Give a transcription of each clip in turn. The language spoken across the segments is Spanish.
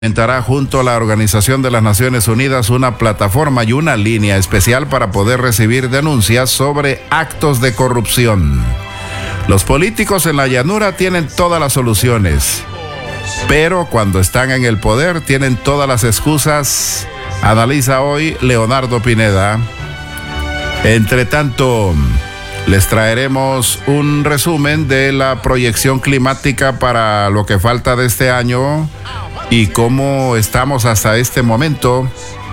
Implementará junto a la Organización de las Naciones Unidas una plataforma y una línea especial para poder recibir denuncias sobre actos de corrupción. Los políticos en la llanura tienen todas las soluciones, pero cuando están en el poder tienen todas las excusas, analiza hoy Leonardo Pineda. Entre tanto, les traeremos un resumen de la proyección climática para lo que falta de este año y cómo estamos hasta este momento.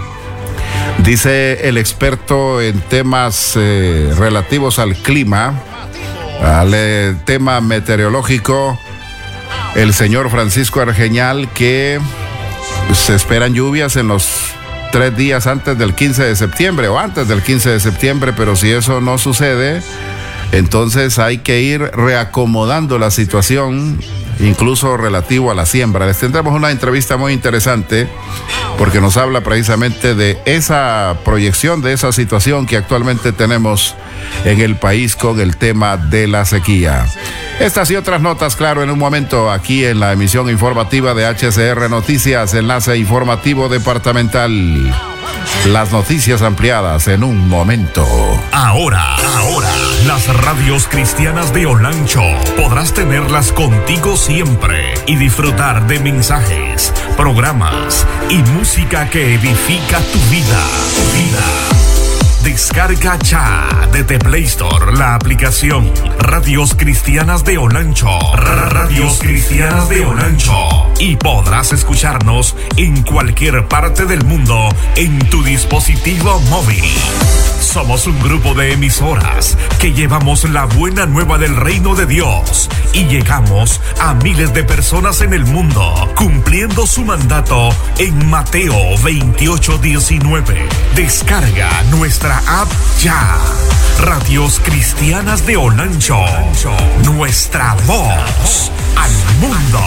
Dice el experto en temas relativos al clima, al tema meteorológico, el señor Francisco Argeñal, que se esperan lluvias en los 3 días antes del 15 de septiembre o antes del 15 de septiembre, pero si eso no sucede, entonces hay que ir reacomodando la situación, incluso relativo a la siembra. Les tendremos una entrevista muy interesante porque nos habla precisamente de esa proyección, de esa situación que actualmente tenemos en el país con el tema de la sequía. Estas y otras notas, claro, en un momento aquí en la emisión informativa de HCR Noticias, enlace informativo departamental. Las noticias ampliadas en un momento. Ahora, las radios cristianas de Olancho podrás tenerlas contigo siempre y disfrutar de mensajes, programas y música que edifica tu vida. Descarga ya desde Play Store la aplicación Radios Cristianas de Olancho. Radios Cristianas de Olancho. Y podrás escucharnos en cualquier parte del mundo en tu dispositivo móvil. Somos un grupo de emisoras que llevamos la buena nueva del reino de Dios y llegamos a miles de personas en el mundo, cumpliendo su mandato en Mateo 28:19. Descarga nuestra app ya. Radios Cristianas de Olancho. Nuestra voz al mundo.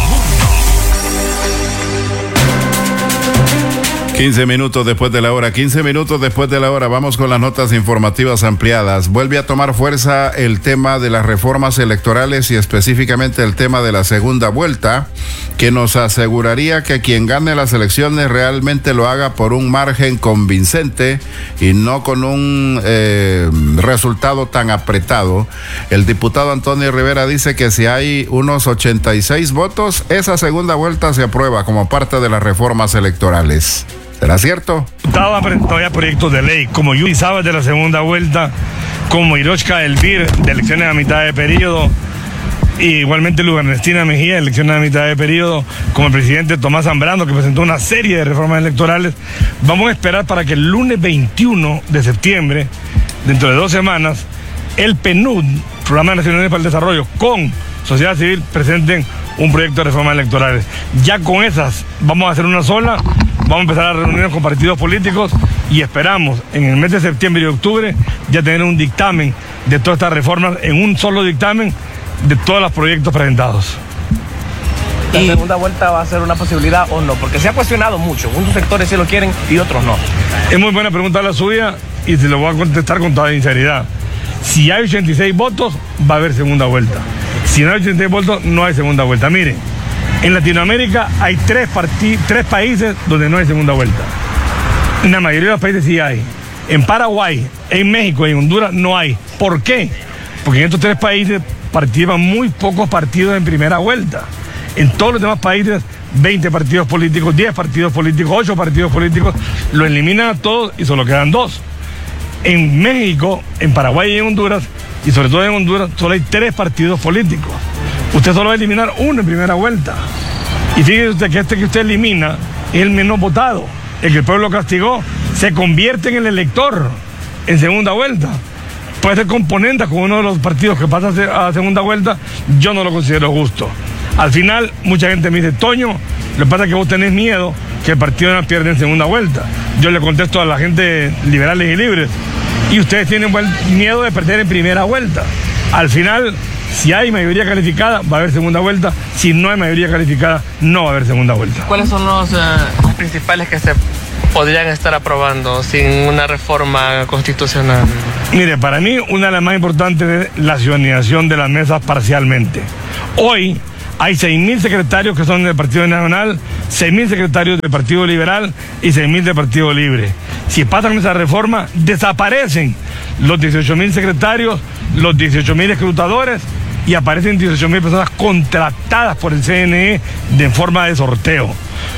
15 minutos después de la hora, vamos con las notas informativas ampliadas. Vuelve a tomar fuerza el tema de las reformas electorales y específicamente el tema de la segunda vuelta, que nos aseguraría que quien gane las elecciones realmente lo haga por un margen convincente y no con un resultado tan apretado. El diputado Antonio Rivera dice que si hay unos 86 votos, esa segunda vuelta se aprueba como parte de las reformas electorales. ¿Será cierto? Estaba presentado ya proyectos de ley, como Yuri Sabas de la segunda vuelta, como Hiroshka Elvir de elecciones a mitad de periodo, y igualmente Luz Ernestina Mejía de elecciones a mitad de periodo, como el presidente Tomás Zambrano, que presentó una serie de reformas electorales. Vamos a esperar para que el lunes 21 de septiembre, dentro de 2 semanas, el PNUD, Programa Nacional para el Desarrollo, con sociedad civil, presenten un proyecto de reformas electorales. Ya con esas vamos a hacer una sola. Vamos a empezar a reunirnos con partidos políticos y esperamos en el mes de septiembre y octubre ya tener un dictamen de todas estas reformas, en un solo dictamen de todos los proyectos presentados. ¿La segunda vuelta va a ser una posibilidad o no? Porque se ha cuestionado mucho. Unos sectores sí lo quieren y otros no. Es muy buena pregunta la suya y se lo voy a contestar con toda sinceridad. Si hay 86 votos, va a haber segunda vuelta. Si no hay 86 votos, no hay segunda vuelta. Miren, en Latinoamérica hay 3 países donde no hay segunda vuelta. En la mayoría de los países sí hay. En Paraguay, en México y en Honduras no hay. ¿Por qué? Porque en estos 3 países participan muy pocos partidos en primera vuelta. En todos los demás países, 20 partidos políticos, 10 partidos políticos, 8 partidos políticos, lo eliminan a todos y solo quedan 2. En México, en Paraguay y en Honduras, y sobre todo en Honduras, solo hay 3 partidos políticos. Usted solo va a eliminar uno en primera vuelta. Y fíjese usted que este que usted elimina es el menos votado. El que el pueblo castigó se convierte en el elector en segunda vuelta. Puede ser componente con uno de los partidos que pasa a segunda vuelta. Yo no lo considero justo. Al final, mucha gente me dice, Toño, lo que pasa es que vos tenés miedo que el partido no pierda en segunda vuelta. Yo le contesto a la gente liberales y libres, y ustedes tienen miedo de perder en primera vuelta. Al final, si hay mayoría calificada, va a haber segunda vuelta. Si no hay mayoría calificada, no va a haber segunda vuelta. ¿Cuáles son los principales que se podrían estar aprobando sin una reforma constitucional? Mire, para mí una de las más importantes es la ciudadanización de las mesas parcialmente. Hoy Hay 6.000 secretarios que son del Partido Nacional, 6.000 secretarios del Partido Liberal y 6.000 del Partido Libre. Si pasan esa reforma, desaparecen los 18.000 secretarios, los 18.000 escrutadores y aparecen 18.000 personas contratadas por el CNE de forma de sorteo.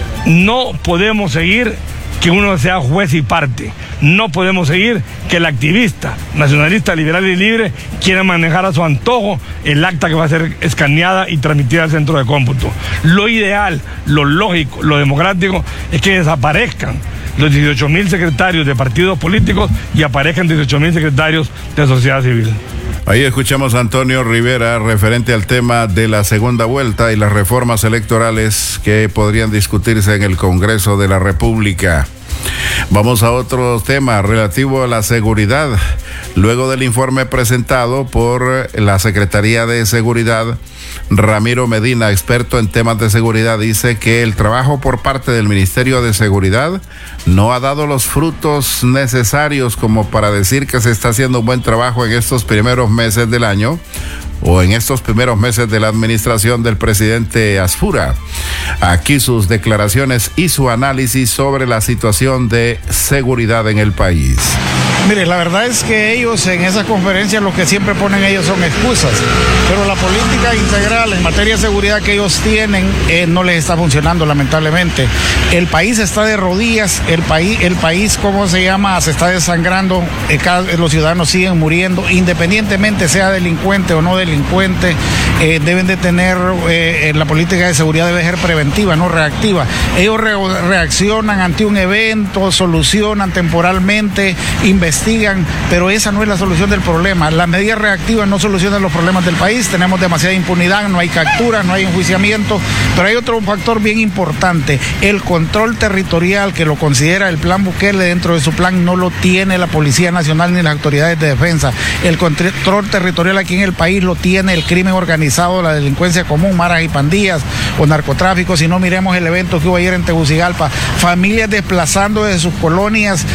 No podemos seguir que uno sea juez y parte. No podemos seguir que el activista nacionalista, liberal y libre quiera manejar a su antojo el acta que va a ser escaneada y transmitida al centro de cómputo. Lo ideal, lo lógico, lo democrático es que desaparezcan los 18.000 secretarios de partidos políticos y aparezcan 18.000 secretarios de sociedad civil. Ahí escuchamos a Antonio Rivera referente al tema de la segunda vuelta y las reformas electorales que podrían discutirse en el Congreso de la República. Vamos a otro tema relativo a la seguridad. Luego del informe presentado por la Secretaría de Seguridad, Ramiro Medina, experto en temas de seguridad, dice que el trabajo por parte del Ministerio de Seguridad no ha dado los frutos necesarios como para decir que se está haciendo un buen trabajo en estos primeros meses del año o en estos primeros meses de la administración del presidente Asfura. Aquí sus declaraciones y su análisis sobre la situación de seguridad en el país. Mire, la verdad es que ellos en esas conferencias lo que siempre ponen ellos son excusas, pero la política integral en materia de seguridad que ellos tienen no les está funcionando, lamentablemente. El país está de rodillas, el país, ¿cómo se llama? Se está desangrando, los ciudadanos siguen muriendo, independientemente sea delincuente o no delincuente, deben de tener, la política de seguridad debe ser preventiva, no reactiva. Ellos reaccionan ante un evento, solucionan temporalmente, investigan, pero esa no es la solución del problema. Las medidas reactivas no solucionan los problemas del país, tenemos demasiada impunidad, no hay captura, no hay enjuiciamiento, pero hay otro factor bien importante, el control territorial que lo considera el plan Bukele dentro de su plan no lo tiene la Policía Nacional ni las autoridades de defensa. El control territorial aquí en el país lo tiene el crimen organizado, la delincuencia común, maras y pandillas o narcotráfico. Si no, miremos el evento que hubo ayer en Tegucigalpa, familias desplazando de sus colonias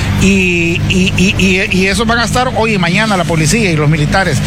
y eso van a estar hoy y mañana la policía y los militares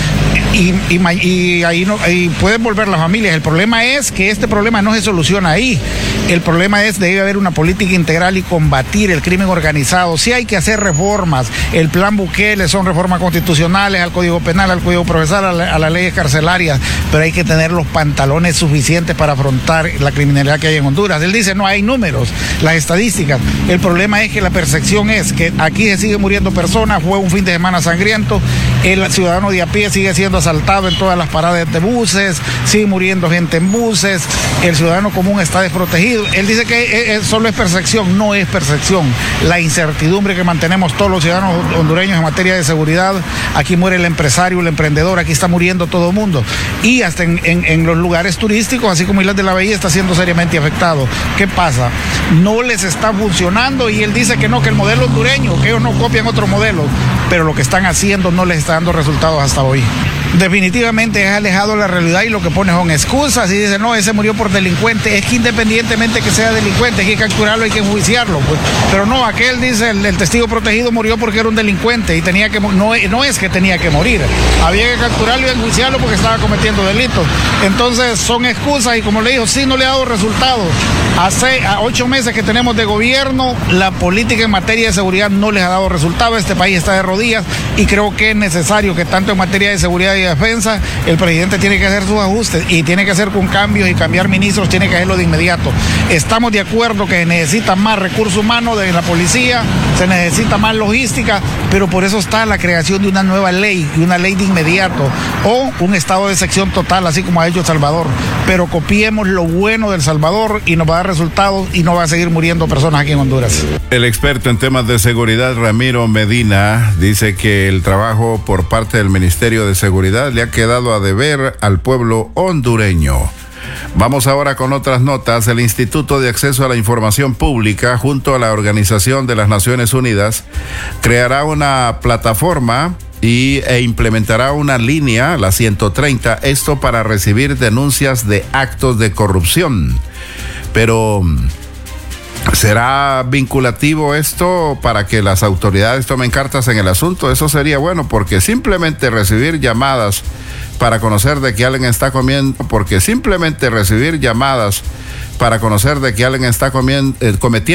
y ahí no, y pueden volver las familias. El problema es que este problema no se soluciona ahí. El problema es debe haber una política integral y combatir el crimen organizado. Sí hay que hacer reformas. El plan Bukele son reformas constitucionales al Código Penal, al Código Procesal, a las leyes carcelarias, pero hay que tener los pantalones suficientes para afrontar la criminalidad que hay en Honduras. Él dice no hay números, las estadísticas. El problema es que la percepción es que aquí se sigue muriendo personas, fue un fin de semana sangriento, el ciudadano de a pie sigue siendo asaltado en todas las paradas de buses, sigue muriendo gente en buses, el ciudadano común está desprotegido. Él dice que solo es percepción, no es percepción. La incertidumbre que mantenemos todos los ciudadanos hondureños en materia de seguridad, aquí muere el empresario, el emprendedor, aquí está muriendo todo el mundo. Y hasta en los lugares turísticos, así como Islas de la Bahía, está siendo seriamente afectado. ¿Qué pasa? No les está funcionando y él dice que no, que el modelo hondureño, que ellos no copian otro modelo, pero lo que están haciendo no les está dando resultados hasta hoy. Definitivamente es alejado de la realidad y lo que pone son excusas y dice no, ese murió por delincuente. Es que independientemente que sea delincuente hay que capturarlo, hay que enjuiciarlo, pues. Pero no, aquel dice el testigo protegido murió porque era un delincuente y tenía que no es que tenía que morir, había que capturarlo y enjuiciarlo porque estaba cometiendo delitos. Entonces son excusas y como le digo, sí no le ha dado resultados. Hace 8 meses que tenemos de gobierno, la política en materia de seguridad no les ha dado resultados. Este país está de rodillas y creo que es necesario que tanto en materia de seguridad y defensa, el presidente tiene que hacer sus ajustes y tiene que hacer con cambios y cambiar ministros, tiene que hacerlo de inmediato. Estamos de acuerdo que se necesita más recursos humanos de la policía, se necesita más logística, pero por eso está la creación de una nueva ley y una ley de inmediato o un estado de excepción total, así como ha hecho El Salvador. Pero copiemos lo bueno del Salvador y nos va a dar resultados y no va a seguir muriendo personas aquí en Honduras. El experto en temas de seguridad, Ramiro Medina, dice que el trabajo por parte del Ministerio de Seguridad le ha quedado a deber al pueblo hondureño. Vamos ahora con otras notas. El Instituto de Acceso a la Información Pública, junto a la Organización de las Naciones Unidas, creará una plataforma e implementará una línea, la 130, esto para recibir denuncias de actos de corrupción. Pero ¿será vinculativo esto para que las autoridades tomen cartas en el asunto? Eso sería bueno, porque simplemente recibir llamadas para conocer de que alguien está comiendo, porque simplemente recibir llamadas para conocer de que alguien está cometiendo